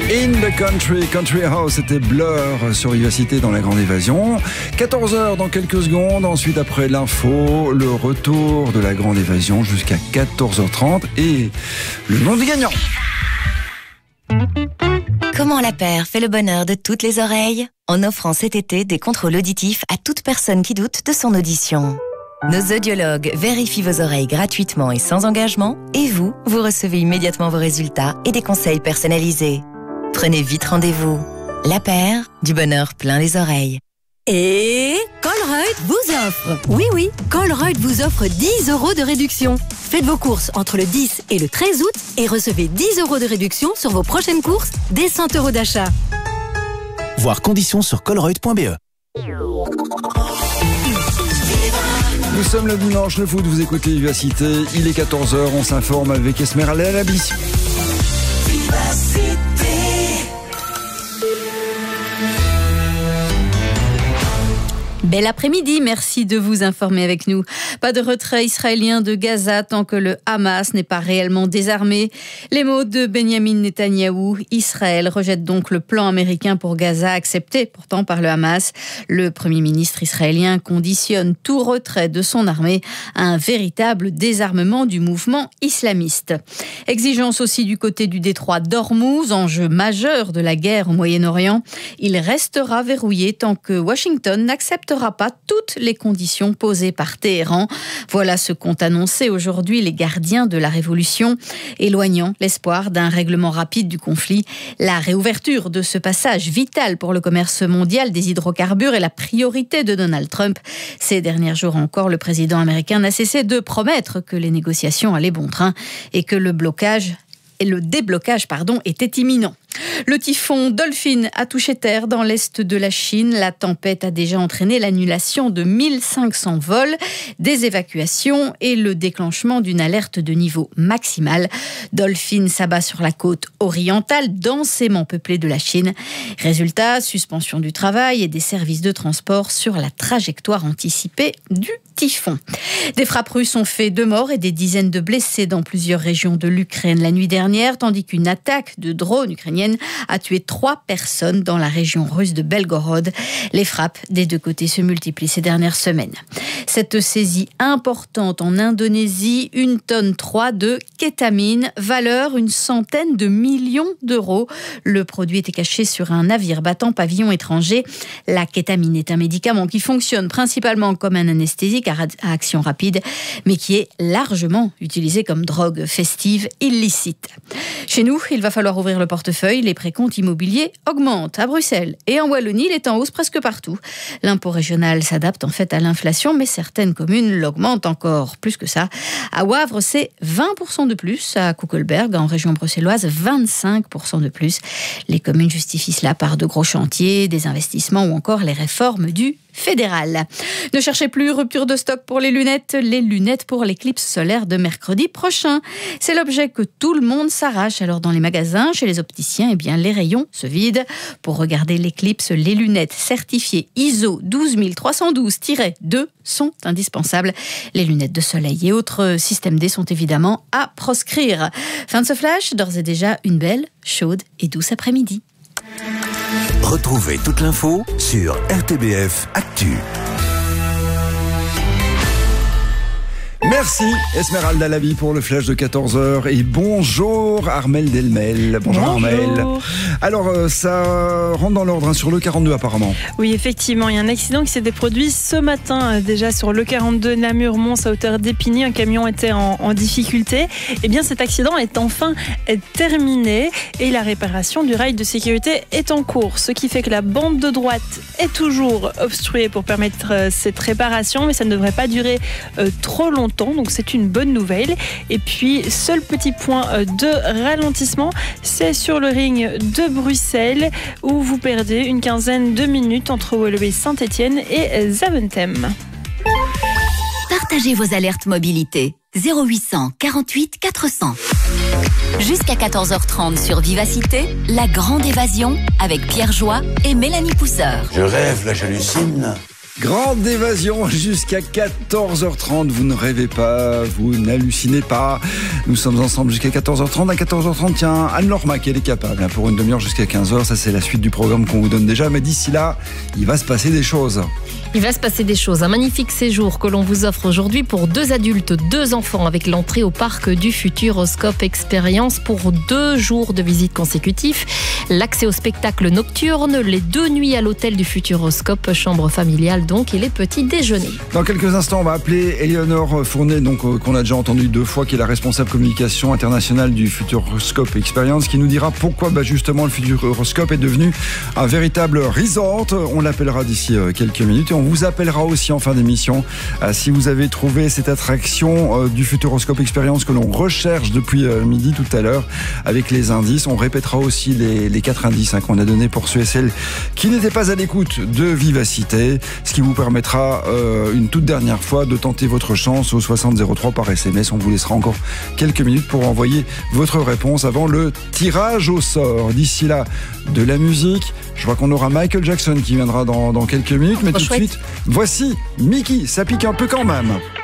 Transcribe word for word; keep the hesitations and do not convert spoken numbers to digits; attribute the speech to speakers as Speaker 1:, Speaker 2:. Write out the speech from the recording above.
Speaker 1: In the Country, Country House, c'était Blur sur Vivacité dans la Grande Évasion. quatorze heures dans quelques secondes, ensuite après l'info, le retour de la Grande Évasion jusqu'à quatorze heures trente et le nom du gagnant.
Speaker 2: Comment la paire fait le bonheur de toutes les oreilles en offrant cet été des contrôles auditifs à toute personne qui doute de son audition. Nos audiologues vérifient vos oreilles gratuitement et sans engagement et vous, vous recevez immédiatement vos résultats et des conseils personnalisés. Prenez vite rendez-vous. La paire, du bonheur plein les oreilles.
Speaker 3: Et Colruyt vous offre, oui oui, Colruyt vous offre dix euros de réduction. Faites vos courses entre le dix et le treize août et recevez dix euros de réduction sur vos prochaines courses dès cent euros d'achat.
Speaker 4: Voir conditions sur colruyt point b e.
Speaker 1: Nous sommes le dimanche, le foot, vous écoutez Vivacité, il est quatorze heures, on s'informe avec Esmeralda Dalaby.
Speaker 5: Bel après-midi, merci de vous informer avec nous. Pas de retrait israélien de Gaza tant que le Hamas n'est pas réellement désarmé. Les mots de Benjamin Netanyahou. Israël rejette donc le plan américain pour Gaza, accepté pourtant par le Hamas. Le Premier ministre israélien conditionne tout retrait de son armée à un véritable désarmement du mouvement islamiste. Exigence aussi du côté du détroit d'Ormuz, enjeu majeur de la guerre au Moyen-Orient. Il restera verrouillé tant que Washington n'acceptera pas toutes les conditions posées par Téhéran. Voilà ce qu'ont annoncé aujourd'hui les gardiens de la révolution, éloignant l'espoir d'un règlement rapide du conflit. La réouverture de ce passage vital pour le commerce mondial des hydrocarbures est la priorité de Donald Trump. Ces derniers jours encore, le président américain n'a cessé de promettre que les négociations allaient bon train et que le blocage et le déblocage pardon, était imminent. Le typhon Dolphin a touché terre dans l'est de la Chine. La tempête a déjà entraîné l'annulation de mille cinq cents vols, des évacuations et le déclenchement d'une alerte de niveau maximal. Dolphin s'abat sur la côte orientale, densément peuplée de la Chine. Résultat, suspension du travail et des services de transport sur la trajectoire anticipée du typhon. Des frappes russes ont fait deux morts et des dizaines de blessés dans plusieurs régions de l'Ukraine la nuit dernière, tandis qu'une attaque de drones ukrainiennes a tué trois personnes dans la région russe de Belgorod. Les frappes des deux côtés se multiplient ces dernières semaines. Cette saisie importante en Indonésie, une tonne trois de kétamine, valeur une centaine de millions d'euros. Le produit était caché sur un navire battant pavillon étranger. La kétamine est un médicament qui fonctionne principalement comme un anesthésique à action rapide, mais qui est largement utilisé comme drogue festive illicite. Chez nous, il va falloir ouvrir le portefeuille. Les précomptes immobiliers augmentent. À Bruxelles et en Wallonie, il est en hausse presque partout. L'impôt régional s'adapte en fait à l'inflation, mais certaines communes l'augmentent encore plus que ça. À Wavre, c'est vingt pour cent de plus. À Kuckelberg, en région bruxelloise, vingt-cinq pour cent de plus. Les communes justifient cela par de gros chantiers, des investissements ou encore les réformes du fédéral. Ne cherchez plus rupture de stock pour les lunettes, les lunettes pour l'éclipse solaire de mercredi prochain. C'est l'objet que tout le monde s'arrache. Alors dans les magasins, chez les opticiens, eh bien les rayons se vident. Pour regarder l'éclipse, les lunettes certifiées I S O douze mille trois cent douze tiret deux sont indispensables. Les lunettes de soleil et autres systèmes D sont évidemment à proscrire. Fin de ce flash, d'ores et déjà une belle, chaude et douce après-midi.
Speaker 4: Retrouvez toute l'info sur R T B F Actu.
Speaker 1: Merci Esmeralda Dalaby pour le flash de quatorze heures et bonjour Armelle Delmel. Bonjour, bonjour. Armelle. Alors euh, ça rentre dans l'ordre hein, sur l'E quarante-deux apparemment.
Speaker 6: Oui effectivement, il y a un accident qui s'est produit ce matin euh, déjà sur l'E quarante-deux Namur-Mons à hauteur d'Épigny. Un camion était en, en difficulté. Et bien cet accident est enfin terminé et la réparation du rail de sécurité est en cours. Ce qui fait que la bande de droite est toujours obstruée pour permettre euh, cette réparation, mais ça ne devrait pas durer euh, trop longtemps. Donc c'est une bonne nouvelle. Et puis seul petit point de ralentissement, c'est sur le ring de Bruxelles où vous perdez une quinzaine de minutes entre Woluwe Saint-Étienne et Zaventem.
Speaker 2: Partagez vos alertes mobilité zéro huit cent quarante-huit quatre cents. Jusqu'à quatorze heures trente sur Vivacité, la grande évasion avec Pierre Joie et Mélanie Pousseur.
Speaker 7: Je rêve, là j'hallucine.
Speaker 1: Grande évasion jusqu'à quatorze heures trente. Vous ne rêvez pas, vous n'hallucinez pas. Nous sommes ensemble jusqu'à quatorze heures trente. À quatorze heures trente, tiens, Anne-Laure Mac, elle est capable. Pour une demi-heure jusqu'à quinze heures, ça c'est la suite du programme qu'on vous donne déjà. Mais d'ici là, il va se passer des choses.
Speaker 7: Il va se passer des choses. Un magnifique séjour que l'on vous offre aujourd'hui pour deux adultes, deux enfants, avec l'entrée au parc du Futuroscope Experience pour deux jours de visite consécutifs. L'accès au spectacle nocturne, les deux nuits à l'hôtel du Futuroscope, chambre familiale donc, et les petits déjeuners.
Speaker 1: Dans quelques instants, on va appeler Éléonore Fournet, donc euh, qu'on a déjà entendu deux fois, qui est la responsable communication internationale du Futuroscope Experience, qui nous dira pourquoi bah, justement le Futuroscope est devenu un véritable resort. On l'appellera d'ici euh, quelques minutes et on vous appellera aussi en fin d'émission euh, si vous avez trouvé cette attraction euh, du Futuroscope Experience que l'on recherche depuis euh, midi tout à l'heure avec les indices. On répétera aussi les, les quatre indices hein, qu'on a donnés pour ceux et celles qui n'étaient pas à l'écoute de Vivacité, ce qui vous permettra euh, une toute dernière fois de tenter votre chance au soixante zéro trois par S M S. On vous laissera encore quelques minutes pour envoyer votre réponse avant le tirage au sort. D'ici là, de la musique. Je vois qu'on aura Michael Jackson qui viendra dans, dans quelques minutes, mais
Speaker 7: Trop
Speaker 1: tout
Speaker 7: chouette.
Speaker 1: de suite, voici Mickey. Ça pique un peu quand même.